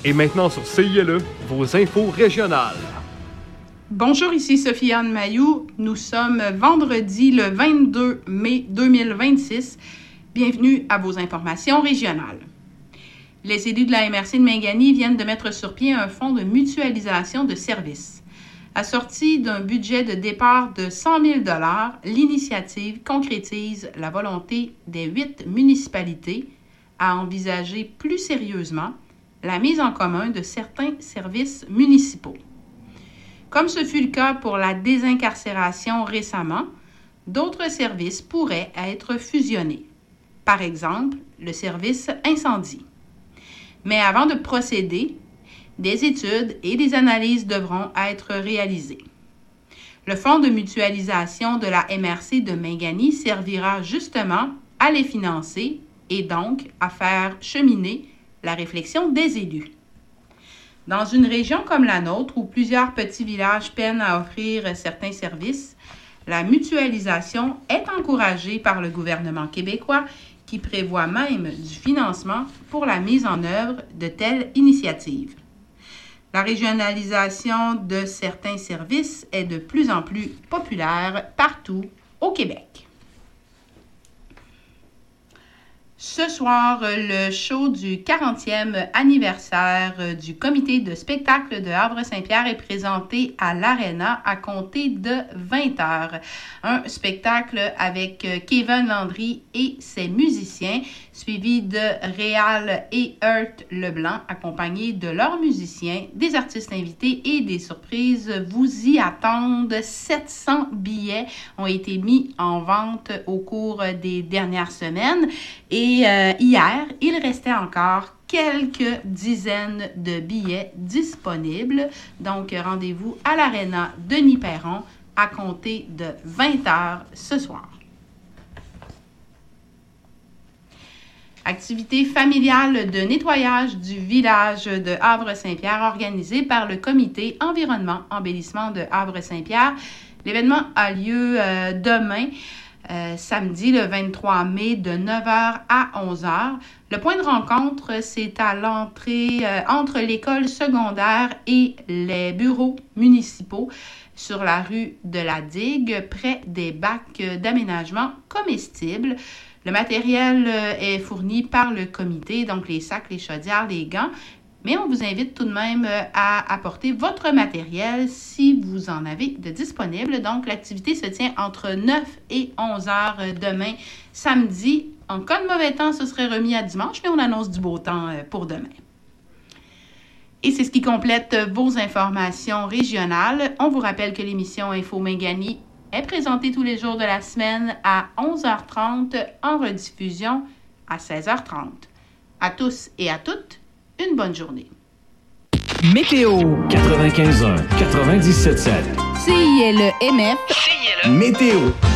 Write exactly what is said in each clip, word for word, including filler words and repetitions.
Et maintenant sur C I L E, vos infos régionales. Bonjour, ici Sophie-Anne Mailloux. Nous sommes vendredi le vingt-deux mai deux mille vingt-six. Bienvenue à vos informations régionales. Les élus de la M R C de Mingani viennent de mettre sur pied un fonds de mutualisation de services. Assorti d'un budget de départ de cent mille dollars, l'initiative concrétise la volonté des huit municipalités à envisager plus sérieusement la mise en commun de certains services municipaux. Comme ce fut le cas pour la désincarcération récemment, d'autres services pourraient être fusionnés. Par exemple, le service incendie. Mais avant de procéder, des études et des analyses devront être réalisées. Le fonds de mutualisation de la M R C de Mingani servira justement à les financer et donc à faire cheminer la réflexion des élus. Dans une région comme la nôtre, où plusieurs petits villages peinent à offrir certains services, la mutualisation est encouragée par le gouvernement québécois qui prévoit même du financement pour la mise en œuvre de telles initiatives. La régionalisation de certains services est de plus en plus populaire partout au Québec. Ce soir, le show du quarantième anniversaire du comité de spectacle de Havre-Saint-Pierre est présenté à l'Arena à compter de vingt heures. Un spectacle avec Kevin Landry et ses musiciens, suivi de Réal et Hurt Leblanc, accompagnés de leurs musiciens, des artistes invités et des surprises. Vous y attendent. sept cents billets ont été mis en vente au cours des dernières semaines et Et euh, hier, il restait encore quelques dizaines de billets disponibles. Donc, rendez-vous à l'Arena Denis-Perron à compter de vingt heures ce soir. Activité familiale de nettoyage du village de Havre-Saint-Pierre organisée par le comité Environnement Embellissement de Havre-Saint-Pierre. L'événement a lieu euh, demain. Euh, samedi le vingt-trois mai de neuf heures à onze heures. Le point de rencontre, c'est à l'entrée euh, entre l'école secondaire et les bureaux municipaux sur la rue de la Digue, près des bacs d'aménagement comestibles. Le matériel euh, est fourni par le comité, donc les sacs, les chaudières, les gants. Mais on vous invite tout de même à apporter votre matériel si vous en avez de disponible. Donc, l'activité se tient entre neuf et onze heures demain, samedi. En cas de mauvais temps, ce serait remis à dimanche, mais on annonce du beau temps pour demain. Et c'est ce qui complète vos informations régionales. On vous rappelle que l'émission Info Mingani est présentée tous les jours de la semaine à onze heures trente, en rediffusion à seize heures trente. À tous et à toutes, une bonne journée. Météo quatre-vingt-quinze un, quatre-vingt-dix-sept sept. C I L E M F. C I L E. Météo.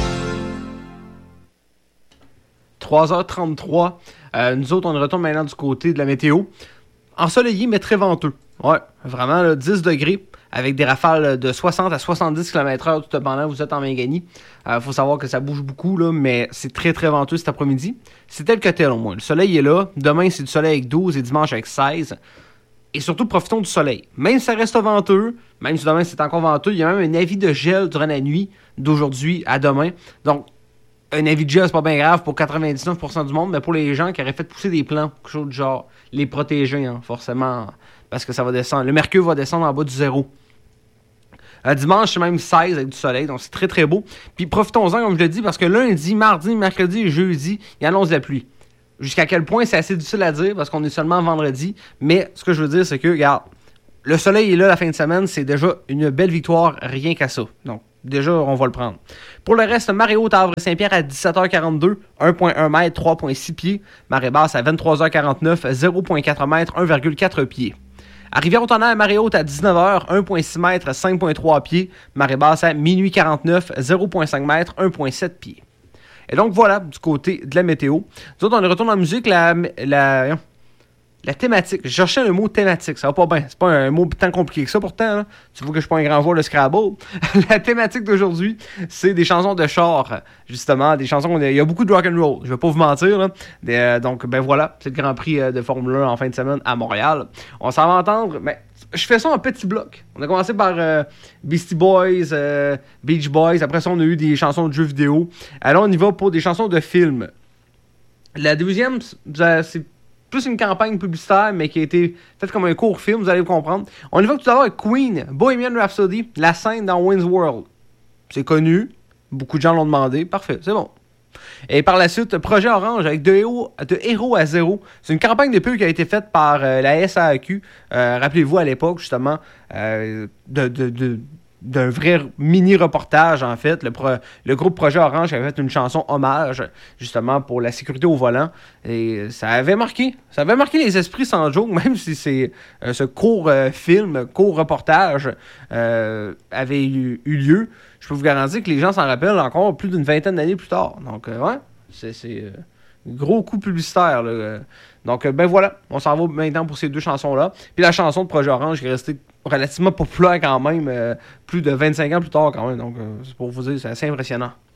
trois heures trente-trois. Euh, nous autres, on retourne maintenant du côté de la météo. Ensoleillé, mais très venteux. Ouais, vraiment, là, dix degrés, avec des rafales de soixante à soixante-dix kilomètres heure tout pendant que vous êtes en Mingani. Il euh, faut savoir que ça bouge beaucoup, là, mais c'est très, très venteux cet après-midi. C'est tel que tel, au moins. Le soleil est là. Demain, c'est du soleil avec douze et dimanche avec seize. Et surtout, profitons du soleil. Même si ça reste venteux, même si demain, c'est encore venteux, il y a même un avis de gel durant la nuit d'aujourd'hui à demain. Donc, un avis de gel, c'est pas bien grave pour quatre-vingt-dix-neuf pour cent du monde, mais pour les gens qui auraient fait pousser des plants, quelque chose du genre, les protéger, hein, forcément, parce que ça va descendre. Le mercure va descendre en bas du zéro. Euh, dimanche, c'est même seize avec du soleil, donc c'est très très beau. Puis profitons-en, comme je le dis, parce que lundi, mardi, mercredi et jeudi, il y annonce de la pluie. Jusqu'à quel point, c'est assez difficile à dire, parce qu'on est seulement vendredi. Mais ce que je veux dire, c'est que, regarde, le soleil est là la fin de semaine, c'est déjà une belle victoire, rien qu'à ça. Donc, déjà, on va le prendre. Pour le reste, marée haute à Havre-Saint-Pierre à dix-sept heures quarante-deux, un virgule un mètre, trois virgule six pieds. Marée basse à vingt-trois heures quarante-neuf, zéro virgule quatre mètres, un virgule quatre pieds. À Rivière-au-Tonnerre, marée haute à dix-neuf heures, un virgule six mètres, cinq virgule trois pieds. Marée basse à minuit quarante-neuf, zéro virgule cinq mètres, un virgule sept pieds. Et donc voilà, du côté de la météo. Nous autres, on retourne en musique. La, la, la thématique. Je cherchais le mot thématique. Ça va pas bien. C'est pas un mot tant compliqué que ça pourtant. Là. Tu vois que je suis pas un grand joueur de Scrabble. La thématique d'aujourd'hui, c'est des chansons de char. Justement, des chansons. Il y a beaucoup de rock and roll. Je vais pas vous mentir. Là. Des, euh, donc, ben voilà. C'est le Grand Prix euh, de Formule un en fin de semaine à Montréal. On s'en va entendre. Mais je fais ça en petits blocs. On a commencé par euh, Beastie Boys, euh, Beach Boys. Après ça, on a eu des chansons de jeux vidéo. Alors, on y va pour des chansons de films. La deuxième, c'est plus une campagne publicitaire, mais qui a été faite comme un court film, vous allez comprendre. On y va tout d'abord avec Queen, Bohemian Rhapsody, la scène dans Wayne's World. C'est connu, beaucoup de gens l'ont demandé, parfait, c'est bon. Et par la suite, Projet Orange avec de héros, de héros à zéro. C'est une campagne de pub qui a été faite par euh, la S A Q. Euh, rappelez-vous à l'époque, justement, euh, de... de, de d'un vrai mini-reportage, en fait. Le, pro, le groupe Projet Orange avait fait une chanson hommage, justement, pour la sécurité au volant. Et ça avait marqué. Ça avait marqué les esprits sans joke, même si c'est euh, ce court euh, film, court reportage euh, avait eu, eu lieu. Je peux vous garantir que les gens s'en rappellent encore plus d'une vingtaine d'années plus tard. Donc, euh, ouais, c'est... c'est euh, gros coup publicitaire, là. Donc, ben voilà, on s'en va maintenant pour ces deux chansons-là. Puis la chanson de Projet Orange qui est restée relativement populaire quand même, euh, plus de vingt-cinq ans plus tard quand même. Donc, euh, c'est pour vous dire, c'est assez impressionnant.